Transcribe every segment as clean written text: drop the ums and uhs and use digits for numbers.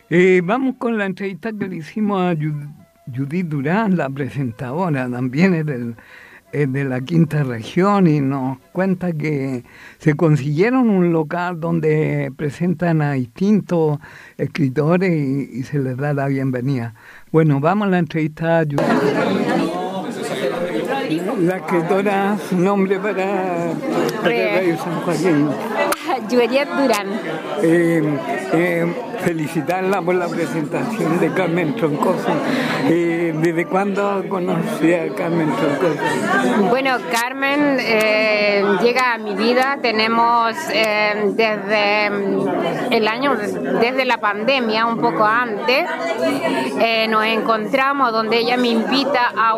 Vamos con la entrevista que le hicimos a Judith Durán, la presentadora, también es de la quinta región, y nos cuenta que se consiguieron un local donde presentan a distintos escritores y se les da la bienvenida. Bueno, vamos a la entrevista a Judith. La escritora, su nombre para Radio San Joaquín. Juliet Durán. Felicitarla por la presentación de Carmen Troncoso. ¿Desde cuándo conocí a Carmen Troncoso? Bueno, Carmen llega a mi vida, tenemos desde el año, desde la pandemia, un poco antes, nos encontramos donde ella me invita a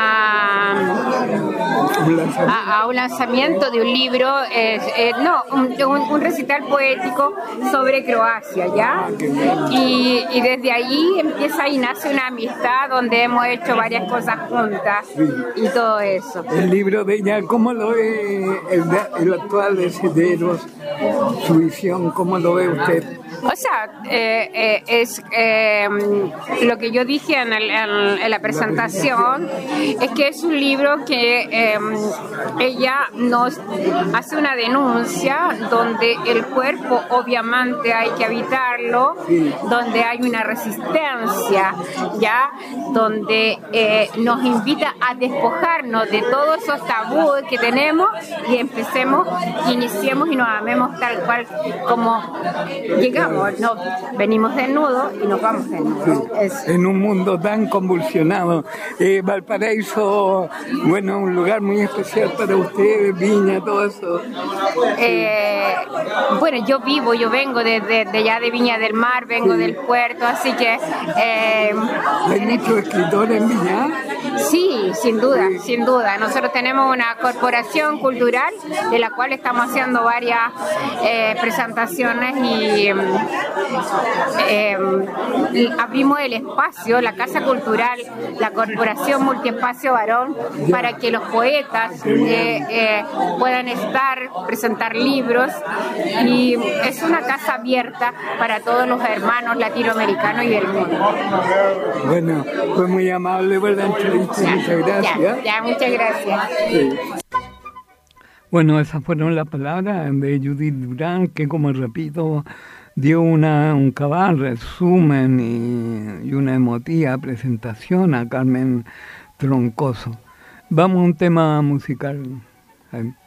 un lanzamiento de un libro, un recital poético sobre Croacia, ¿ya? Y desde allí empieza y nace una amistad donde hemos hecho varias cosas juntas y todo eso. El libro de ella, ¿cómo lo ve el actual de Cederos? Su visión, ¿cómo lo ve usted? O sea, es lo que yo dije en la presentación, es que es un libro que ella nos hace una denuncia donde el cuerpo obviamente hay que habitarlo, donde hay una resistencia, ya, donde nos invita a despojarnos de todos esos tabúes que tenemos y iniciemos y nos amemos tal cual como llegamos. No, venimos desnudos y nos vamos desnudos. En un mundo tan convulsionado. Valparaíso, bueno, un lugar muy especial para ustedes, Viña, todo eso. Bueno, yo vengo de allá de Viña del Mar, vengo del puerto, así que... ¿Hay muchos escritores en Viña? Sí, sin duda. Nosotros tenemos una corporación cultural de la cual estamos haciendo varias presentaciones y abrimos el espacio, la Casa Cultural, la Corporación Multiespacio Varón, para que los poetas puedan presentar libros, y es una casa abierta para todos los hermanos latinoamericanos y del mundo. Bueno, fue muy amable por la entrevista, muchas gracias. Muchas gracias. Sí. Bueno, esas fueron las palabras de Judith Durán, que, como repito, dio un cabal resumen y una emotiva presentación a Carmen Troncoso. Vamos a un tema musical.